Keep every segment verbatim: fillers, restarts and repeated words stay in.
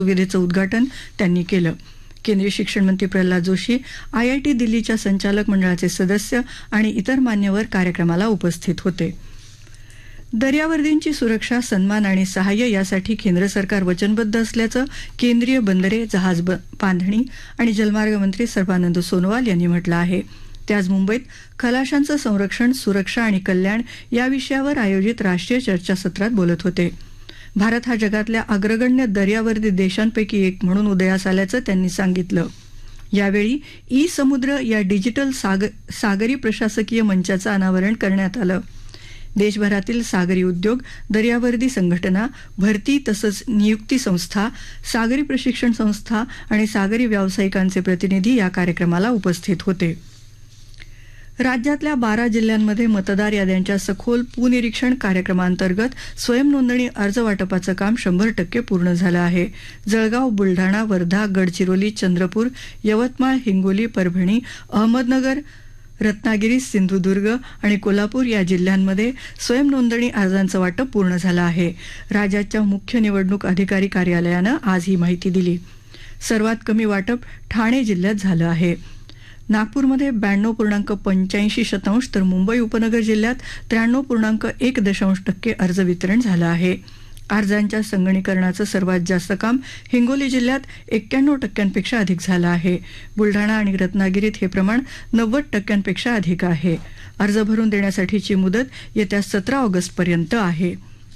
सुविधेचं उद्घाटन त्यांनी केलं. केंद्रीय शिक्षण मंत्री प्रल्हाद जोशी, आयआयटी दिल्लीच्या संचालक मंडळाचे सदस्य आणि इतर मान्यवर कार्यक्रमाला उपस्थित होते. दर्यावर्दींची सुरक्षा, सन्मान आणि सहाय्य यासाठी केंद्र सरकार वचनबद्ध असल्याचं केंद्रीय बंदरे, जहाज बांधणी आणि जलमार्ग मंत्री सर्बानंद सोनोवाल यांनी म्हटलं आहे. ते आज मुंबईत खलाशांचं संरक्षण, सुरक्षा आणि कल्याण या विषयावर आयोजित राष्ट्रीय चर्चासत्रात बोलत होते. भारत हा जगातल्या अग्रगण्य दर्यावर्दी देशांपैकी एक म्हणून उदयास आल्याचं त्यांनी सांगितलं. यावेळी ई समुद्र या डिजिटल साग सागरी प्रशासकीय मंचाचं अनावरण करण्यात आलं. देशभरातील सागरी उद्योग, दर्यावर्दी संघटना, भरती तसंच नियुक्ती संस्था, सागरी प्रशिक्षण संस्था आणि सागरी व्यावसायिकांचे प्रतिनिधी या कार्यक्रमाला उपस्थित होते. राज्यातल्या बारा जिल्ह्यांमध्ये मतदार याद्यांच्या सखोल पुनिरीक्षण कार्यक्रमांतर्गत स्वयंनोंदणी अर्ज वाटपाचं काम शंभर टक्के पूर्ण झालं आहे. जळगाव, बुलढाणा, वर्धा, गडचिरोली, चंद्रपूर, यवतमाळ, हिंगोली, परभणी, अहमदनगर, रत्नागिरी, सिंधुदुर्ग आणि कोल्हापूर या जिल्ह्यांमध्ये स्वयंनोंदणी अर्जांचं वाटप पूर्ण झालं आहे. राज्याच्या मुख्य निवडणूक अधिकारी कार्यालयानं आज ही माहिती दिली. सर्वात कमी वाटप ठाणे जिल्ह्यात झालं आहे. नागपूरमध्ये ब्याण्णव पूर्णांक पंच्याऐंशी शतांश तर मुंबई उपनगर जिल्ह्यात त्र्याण्णव पूर्णांक एक दशांश टक्के अर्ज वितरण झालं आहे. अर्जांच्या संगणीकरणाचं सर्वात जास्त काम हिंगोली जिल्ह्यात एक्क्याण्णव टक्क्यांपेक्षा अधिक झालं आहे. बुलढाणा आणि रत्नागिरीत हे प्रमाण नव्वद टक्क्यांपेक्षा अधिक आहे. अर्ज भरून देण्यासाठीची मुदत येत्या सतरा ऑगस्टपर्यंत आहे.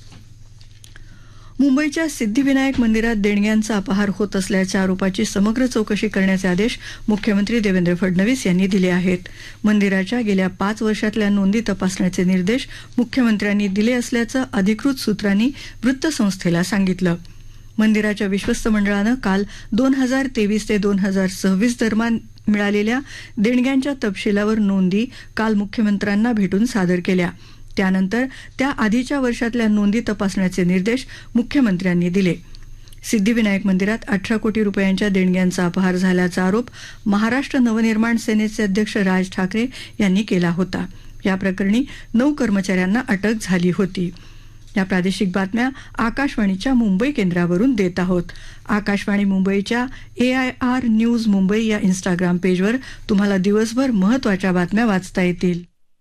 मुंबईच्या सिद्धिविनायक मंदिरात देणग्यांचा अपहार होत असल्याच्या आरोपाची समग्र चौकशी करण्याचे आदेश मुख्यमंत्री देवेंद्र फडणवीस यांनी दिले आहेत. मंदिराच्या गेल्या पाच वर्षातल्या नोंदी तपासण्याचे निर्देश मुख्यमंत्र्यांनी दिले असल्याचं अधिकृत सूत्रांनी वृत्तसंस्थेला सांगितलं. मंदिराच्या विश्वस्त मंडळानं काल दोन हजार तेवीस ते दोन हजार सव्वीस दरम्यान मिळालेल्या देणग्यांच्या तपशिलावर नोंदी काल मुख्यमंत्र्यांना भेटून सादर केल्या. त्यानंतर त्या आधीच्या वर्षातल्या नोंदी तपासण्याचे निर्देश मुख्यमंत्र्यांनी दिले. सिद्धिविनायक मंदिरात अठरा कोटी रुपयांच्या देणग्यांचा अपहार झाल्याचा आरोप महाराष्ट्र नवनिर्माण सेनेचे अध्यक्ष राज ठाकरे यांनी केला होता. या प्रकरणी नऊ कर्मचाऱ्यांना अटक झाली होती. या प्रादेशिक बातम्या आकाशवाणीच्या मुंबई केंद्रावरून देत आहोत. आकाशवाणी मुंबईच्या ए आय आर न्यूज मुंबई या इंस्टाग्राम पेजवर तुम्हाला दिवसभर महत्त्वाच्या बातम्या वाचता येतील.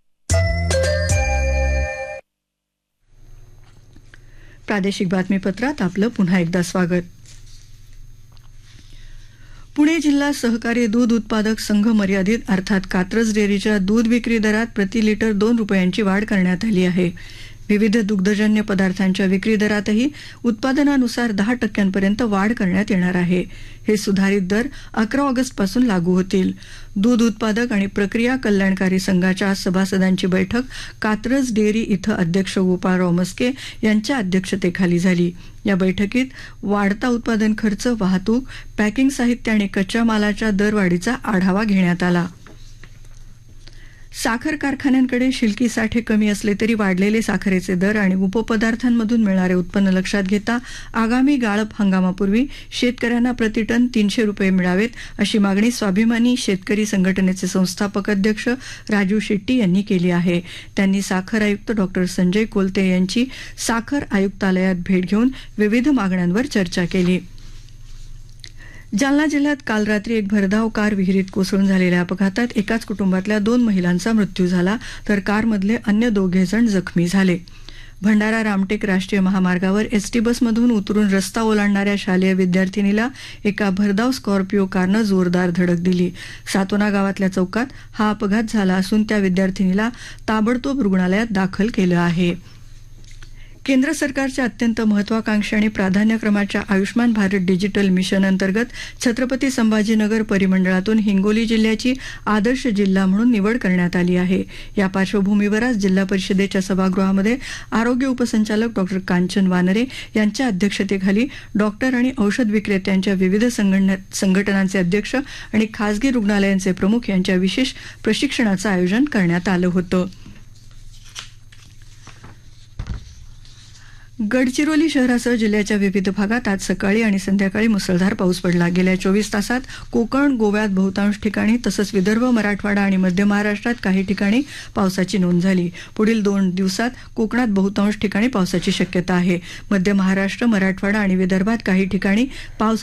प्रादेशिक बातमीपत्रात आपलं पुन्हा एकदा स्वागत. पुणे जिल्हा सहकारी दूध उत्पादक संघ मर्यादित अर्थात कात्रज डेअरीच्या दूध विक्री दरात प्रति लिटर दोन रुपयांची वाढ करण्यात आली आहे. विविध दुग्धजन्य पदार्थांच्या विक्री दरातही उत्पादनानुसार दहा टक्क्यांपर्यंत वाढ करण्यात येणार आहे. हे सुधारित दर अकरा ऑगस्टपासून लागू होतील. दूध उत्पादक आणि प्रक्रिया कल्याणकारी संघाच्या सभासदांची बैठक कात्रज डेअरी इथं अध्यक्ष गोपाळराव मस्के यांच्या अध्यक्षतेखाली झाली. या बैठकीत वाढता उत्पादन खर्च, वाहतूक, पॅकिंग साहित्य आणि कच्च्या मालाच्या दरवाढीचा आढावा घेण्यात आला. साखर कारखान्यांकडे शिल्की साठे कमी असले तरी वाढलेले साखरेचे दर आणि उपपदार्थांमधून मिळणारे उत्पन्न लक्षात घेता आगामी गाळप हंगामापूर्वी शेतकऱ्यांना प्रतिटन तीनशे रुपये मिळावेत अशी मागणी स्वाभिमानी शेतकरी संघटनेचे संस्थापक अध्यक्ष राजू शेट्टी यांनी केली आहे. त्यांनी साखर आयुक्त डॉक्टर संजय कोलते यांची साखर आयुक्तालयात भेट घेऊन विविध मागण्यांवर चर्चा केली. जालना जिल्ह्यात काल रात्री एक भरधाव कार विहिरीत कोसळून झालेल्या अपघातात एकाच कुटुंबातल्या दोन महिलांचा मृत्यू झाला तर कारमधले अन्य दोघे जण जखमी झाले. भंडारा रामटेक राष्ट्रीय महामार्गावर एसटी बसमधून उतरून रस्ता ओलांडणाऱ्या शालेय विद्यार्थिनीला एका भरधाव स्कॉर्पिओ कारनं जोरदार धडक दिली. सातोना गावातल्या चौकात हा अपघात झाला असून त्या विद्यार्थिनीला ताबडतोब रुग्णालयात दाखल केलं आहे. केंद्र सरकारच्या अत्यंत महत्वाकांक्षी आणि प्राधान्यक्रमाच्या आयुष्मान भारत डिजिटल मिशन अंतर्गत छत्रपती संभाजीनगर परिमंडळातून हिंगोली जिल्ह्याची आदर्श जिल्हा म्हणून निवड करण्यात आली आहे. या पार्श्वभूमीवर आज जिल्हा परिषदेच्या सभागृहामध्ये आरोग्य उपसंचालक डॉक्टर कांचन वानरे यांच्या अध्यक्षतेखाली डॉक्टर आणि औषध विक्रेत्यांच्या विविध संघटनांचे अध्यक्ष आणि खासगी रुग्णालयांचे प्रमुख यांच्या विशेष प्रशिक्षणाचं आयोजन करण्यात आलं होतं. गडचिरोली शहरासह जिल्ह्याच्या विविध भागात आज सकाळी आणि संध्याकाळी मुसळधार पाऊस पडला. गेल्या चोवीस तासात कोकण, गोव्यात बहुतांश ठिकाणी तसंच विदर्भ, मराठवाडा आणि मध्य महाराष्ट्रात काही ठिकाणी पावसाची नोंद झाली. पुढील दोन दिवसात कोकणात बहुतांश ठिकाणी पावसाची शक्यता आहे. मध्य महाराष्ट्र, मराठवाडा आणि विदर्भात काही ठिकाणी पावसाची